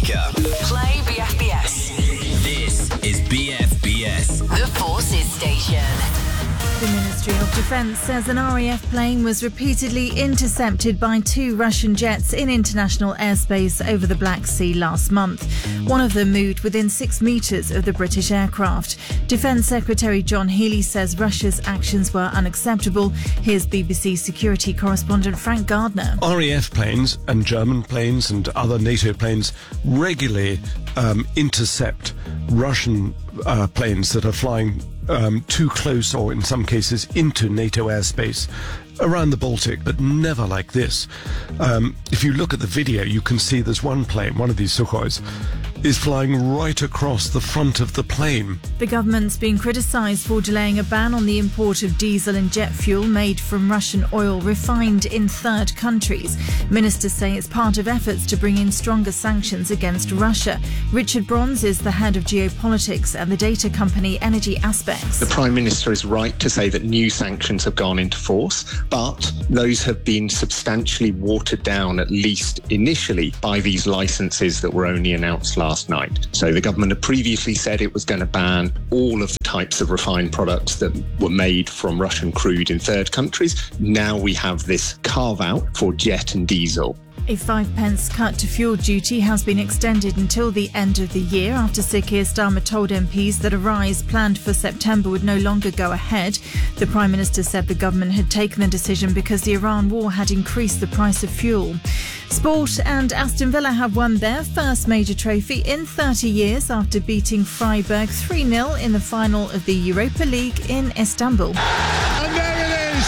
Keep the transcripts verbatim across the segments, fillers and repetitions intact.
wake-up. Play B F B S. This is B F B S. The Forces Station. The Ministry of Defence says an R A F plane was repeatedly intercepted by two Russian jets in international airspace over the Black Sea last month. One of them moved within six metres of the British aircraft. Defence Secretary John Healey says Russia's actions were unacceptable. Here's B B C security correspondent Frank Gardner. R A F planes and German planes and other NATO planes regularly um, intercept Russian uh, planes that are flying Um, too close, or in some cases into NATO airspace around the Baltic, but never like this. Um, if you look at the video, you can see there's one plane, one of these Sukhois, is flying right across the front of the plane. The government's been criticised for delaying a ban on the import of diesel and jet fuel made from Russian oil refined in third countries. Ministers say it's part of efforts to bring in stronger sanctions against Russia. Richard Bronze is the head of geopolitics and the data company Energy Aspects. The Prime Minister is right to say that new sanctions have gone into force, but those have been substantially watered down, at least initially, by these licences that were only announced last night. So the government had previously said it was going to ban all of the types of refined products that were made from Russian crude in third countries. Now we have this carve-out for jet and diesel. A five pence cut to fuel duty has been extended until the end of the year after Sir Keir Starmer told M Ps that a rise planned for September would no longer go ahead. The Prime Minister said the government had taken the decision because the Iran war had increased the price of fuel. Sport, and Aston Villa have won their first major trophy in thirty years after beating Freiburg three nil in the final of the Europa League in Istanbul. And there it is!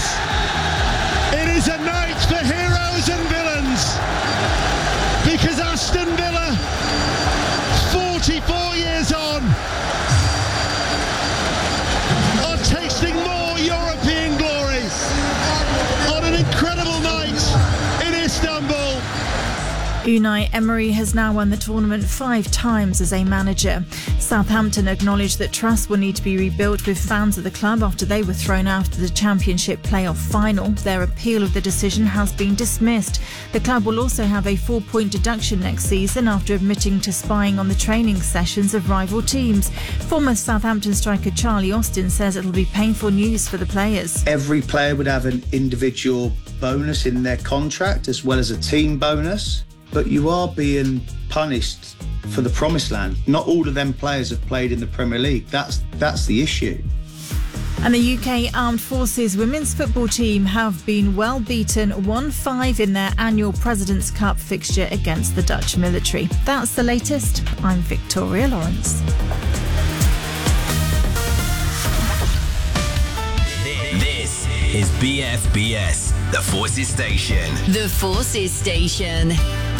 It is a night for heroes and villains, because Aston Villa, forty-four years on, are tasting more European glory on an incredible night in Istanbul. Unai Emery has now won the tournament five times as a manager. Southampton acknowledged that trust will need to be rebuilt with fans of the club after they were thrown out of the Championship playoff final. Their appeal of the decision has been dismissed. The club will also have a four-point deduction next season after admitting to spying on the training sessions of rival teams. Former Southampton striker Charlie Austin says it'll be painful news for the players. Every player would have an individual bonus in their contract as well as a team bonus. But you are being punished for the promised land. Not all of them players have played in the Premier League. That's that's the issue. And the U K Armed Forces women's football team have been well beaten one five in their annual President's Cup fixture against the Dutch military. That's the latest. I'm Victoria Lawrence. This is B F B S, the Forces Station. The Forces Station.